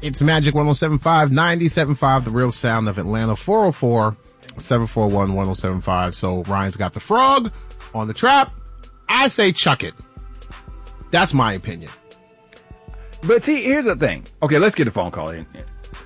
It's Magic 107.5, 97.5, the real sound of Atlanta, 404-741-1075. So Ryan's got the frog on the trap. I say chuck it. That's my opinion. But see, here's the thing. Okay, let's get a phone call in.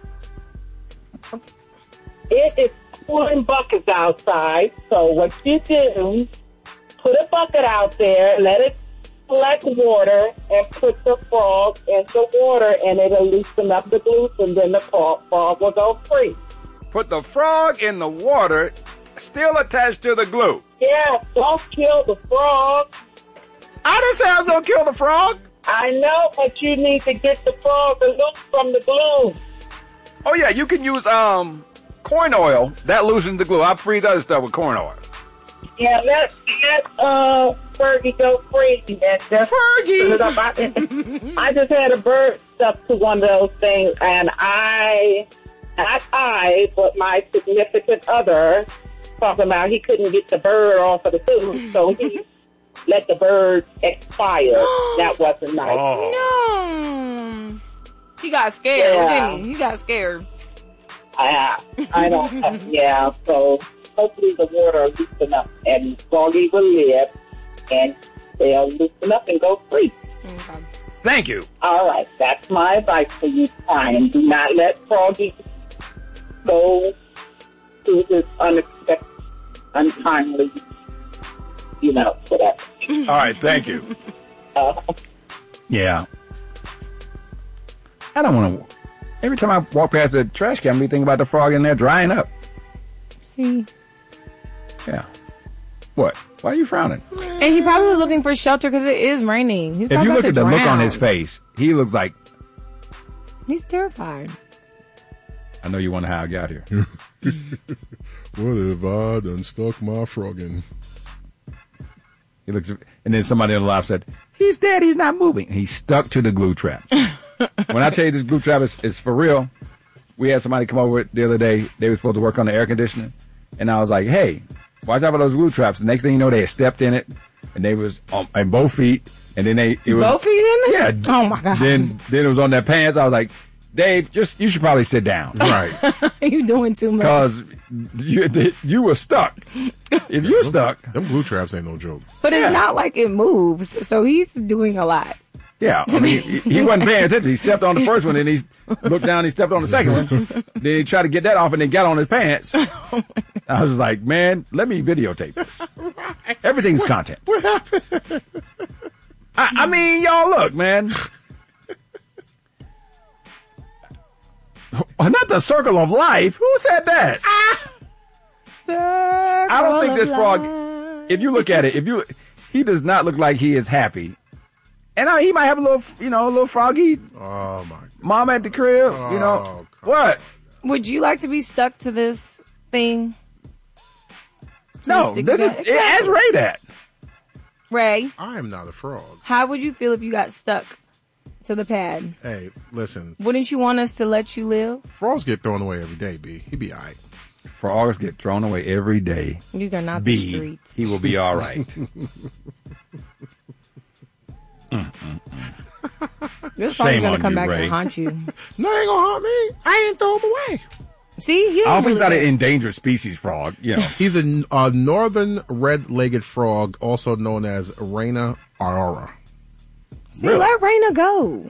It is cooling buckets outside, so what you do, put a bucket out there, let it collect water, and put the frog in the water, and it'll loosen up the glue, and then the frog will go free. Put the frog in the water, still attached to the glue. Yeah, don't kill the frog. I didn't say I was going to kill the frog. I know, but you need to get the frog loose from the glue. Oh, yeah, you can use corn oil. That loosens the glue. I freeze other stuff with corn oil. Yeah, let Fergie go free. Fergie! I just had a bird stuck to one of those things, and but my significant other, talking about he couldn't get the bird off of the food, so he let the bird expire. That wasn't nice. Oh. No. He got scared, didn't he? He got scared. I don't, yeah, so hopefully the water will loosen up and Froggy will live and they'll loosen up and go free. Okay. Thank you. All right, that's my advice for you, Brian. Do not let Froggy go through this unexpected, untimely, whatever. All right, thank you. Yeah. I don't want to... Every time I walk past the trash can, I think about the frog in there drying up. See? Yeah. What? Why are you frowning? And he probably was looking for shelter because it is raining. He's If you look at the look on drown. his face, he looks like... He's terrified. I know you wonder how I got here. What if I done stuck my frog in? He looks, and then somebody on the live said, "He's dead. He's not moving." He's stuck to the glue trap. When I tell you this glue trap is for real, we had somebody come over the other day. They were supposed to work on the air conditioning, and I was like, "Hey, watch out for those glue traps." The next thing you know, they had stepped in it, and they was on both feet, and then it was both feet in there. Yeah. Oh my god. Then it was on their pants. I was like, "Dave, you should probably sit down." Right. You doing too much. Because you were stuck. If you're stuck. Them glue traps ain't no joke. But it's not like it moves, so he's doing a lot. Yeah. I mean, he wasn't paying attention. He stepped on the first one, and he looked down, he stepped on the second one. Then he tried to get that off, and then got on his pants. I was like, man, let me videotape this. Everything's content. What happened? I mean, y'all, look, man. Not the circle of life. Who said that? I don't think this frog, if you look at it, he does not look like he is happy. And he might have a little froggy Oh, my God. mom at the crib, Oh, What? Would you like to be stuck to this thing? No, ask Ray that. Ray, I am not a frog. how would you feel if you got stuck to the pad? Hey, listen. Wouldn't you want us to let you live? Frogs get thrown away every day, B. He be all right. Frogs get thrown away every day. These are not the B, streets. he will be all right. This Shame frog's gonna on come you, back Ray. and haunt you. No, ain't gonna haunt me. I ain't throw him away. See, he I hope don't he's not an really- endangered species frog. He's a northern red-legged frog, also known as Raina aurora. See, Really? let Raina go.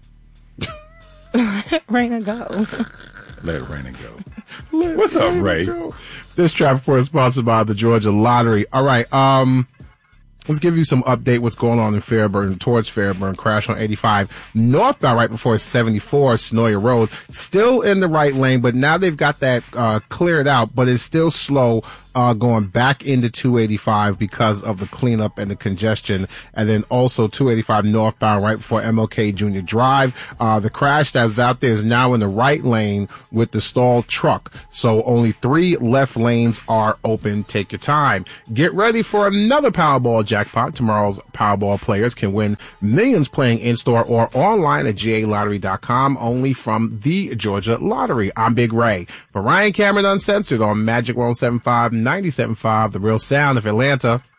Let Raina go. Let Raina go. What's up, Ray? This traffic report is sponsored by the Georgia Lottery. All right, let's give you some update what's going on in Fairburn, towards Fairburn. Crash on 85 northbound right before 74 Senoia Road. Still in the right lane, but now they've got that cleared out, but it's still slow going back into 285 because of the cleanup and the congestion. And then also 285 northbound right before MLK Junior Drive. The crash that was out there is now in the right lane with the stalled truck. So only 3 left lanes are open. Take your time. Get ready for another Powerball jackpot. Tomorrow's Powerball players can win millions playing in-store or online at GALottery.com, only from the Georgia Lottery. I'm Big Ray. For Ryan Cameron Uncensored on Magic 107.5, 97.5, the real sound of Atlanta.